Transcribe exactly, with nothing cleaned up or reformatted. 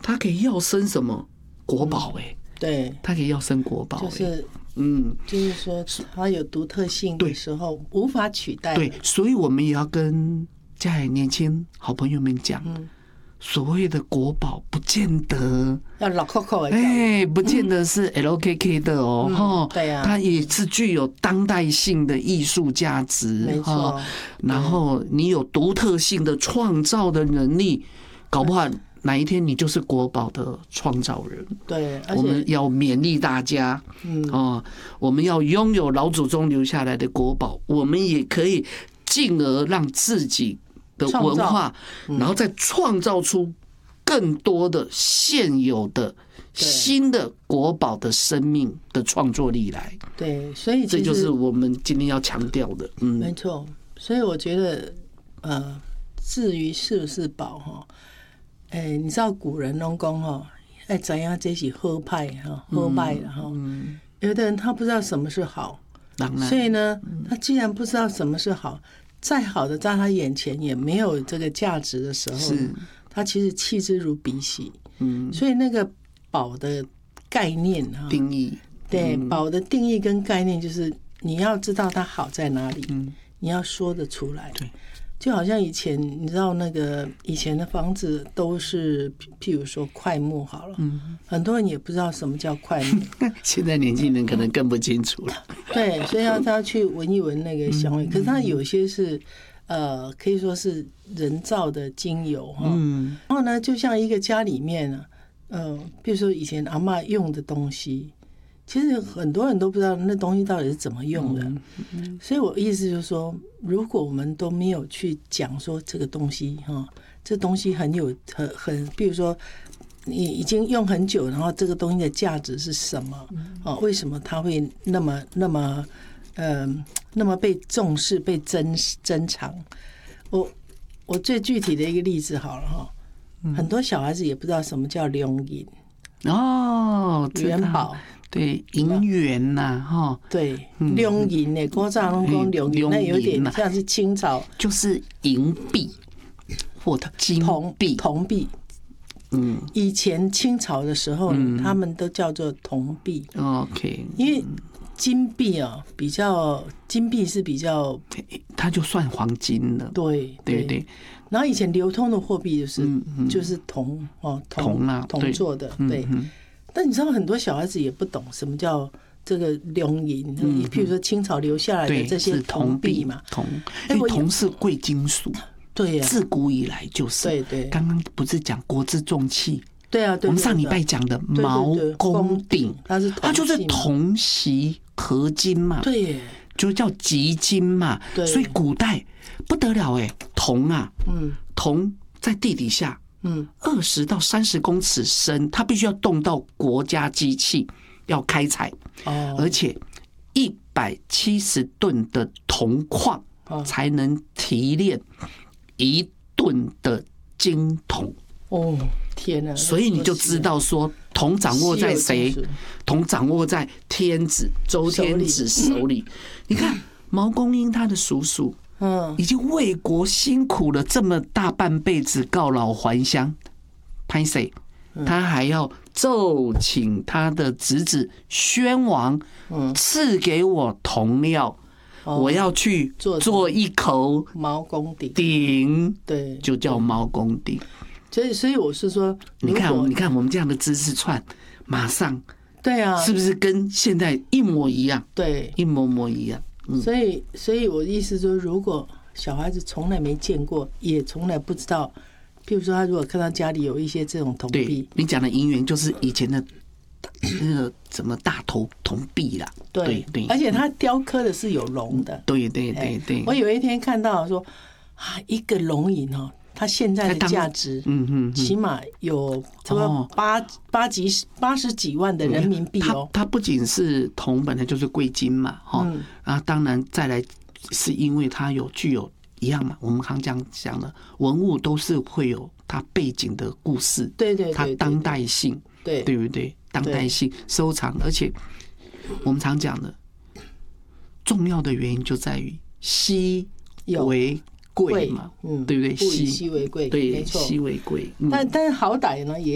他可以要生什么国宝哎、欸， 对， 他可以要生国宝、欸， 就是嗯， 就是说它有独特性的时候无法取代。 对，所以我们也要跟家里年轻好朋友们讲。嗯，所谓的国宝，不见得要老 Coco 哎，不见得是 L K K 的哦，哈、 嗯，对呀、啊， 它也是具有当代性的艺术价值， 没错。 然后你有独特性的创造的能力，搞不好哪一天你就是国宝的创造人。 对， 我们要勉励大家，嗯哦，我们要拥有老祖宗留下来的国宝，我们也可以进而让自己的文化，然后再创造出更多的现有的新的国宝的生命的创作力来。 对，所以这就是我们今天要强调的。嗯， 没错。所以我觉得，呃，至于是不是宝哈，哎，你知道古人拢讲哈，哎，怎样这是好派哈，好派的哈。有的人他不知道什么是好，所以呢，他既然不知道什么是好。再好的在他眼前也没有这个价值的时候，他其实弃之如敝屣。嗯，所以那个宝的概念哈， 定义对宝的定义跟概念就是你要知道它好在哪里，嗯，你要说得出来。对，就好像以前你知道那个以前的房子都是譬如说块木好了，嗯，很多人也不知道什么叫块木， 现在年轻人可能更不清楚了。 对，所以要他去闻一闻那个香味，可是它有些是呃，可以说是人造的精油哈。嗯，然后呢，就像一个家里面呢，呃，比如说以前阿嬷用的东西，其实很多人都不知道那东西到底是怎么用的。嗯，所以我意思就是说，如果我们都没有去讲说这个东西哈，这东西很有很很，比如说。你已经用很久，然后这个东西的价值是什么？哦，为什么它会那么那么呃那么被重视、被珍珍藏？我我最具体的一个例子好了哈，很多小孩子也不知道什么叫龙银哦， 元宝。 对，银元呐，哈， 对，龙银呢，古早拢讲龙银，那有点像是清朝， 就是银币或金币， 铜币。嗯，以前清朝的时候，嗯、他们都叫做铜币。 OK， 因为金币啊，比较金币是比较， 它就算黄金了。 对对对, 对。 然后以前流通的货币就是、嗯嗯、就是铜哦， 铜啊， 铜做的。对。对嗯、但你知道很多小孩子也不懂什么叫这个龙银，嗯、譬如说清朝留下来的这些铜币嘛， 铜，因为铜是贵金属。 对呀、啊， 自古以来就是。 对对， 刚刚不是讲国之重器？ 对啊，对， 我们上礼拜讲的毛公鼎， 它是它就是铜锡合金嘛， 对耶， 就叫极金嘛。所以古代不得了哎，铜啊，嗯，铜在地底下，嗯，二十到三十公尺深，它必须要动到国家机器要开采，哦，而且一百七十吨的铜矿才能提炼一吨的金铜。 哦，天哪！ 所以你就知道说，铜掌握在谁？铜掌握在天子周天子手里。你看毛公英他的叔叔，嗯，已经为国辛苦了这么大半辈子，告老还乡，拍谁？他还要奏请他的侄子宣王，赐给我铜料。我要去做一口毛公鼎， 鼎， 对， 就叫毛公鼎。 所以，所以我是说， 你看，你看我们这样的知识串，马上， 对啊， 是不是跟现在一模一样？ 对， 一模模一样。 嗯、所以，所以我的意思说，如果小孩子从来没见过，也从来不知道，譬如说，他如果看到家里有一些这种铜币， 你讲的银元就是以前的那个什么大头铜币啦。 对对，而且它雕刻的是有龙的。 对对对对。 我有一天看到说啊，一个龙银哦。它现在的价值，嗯嗯，起码有差不多八八几八十几万的人民币哦。 它它不仅是铜，本来就是贵金嘛，哈，啊，当然再来是因为它有具有一样嘛，我们刚讲讲的文物都是会有它背景的故事， 对对， 它当代性， 对对不对？当代性收藏，而且我们常讲的重要的原因就在于稀为贵嘛，嗯，对不对？ 物以稀为贵， 对，稀为贵。 但但是好歹呢，也